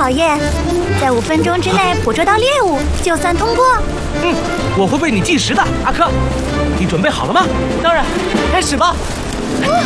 考验，在5分钟之内捕捉到猎物，就算通过。 我会为你计时的，阿珂。你准备好了吗？ 当然，开始吧。